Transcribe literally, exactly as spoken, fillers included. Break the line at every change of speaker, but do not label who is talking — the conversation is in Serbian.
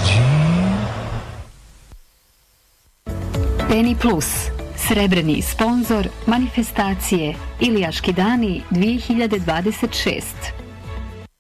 Peni Plus, srebrni sponzor manifestacije Ilijaški dani dvije hiljade dvadeset šest.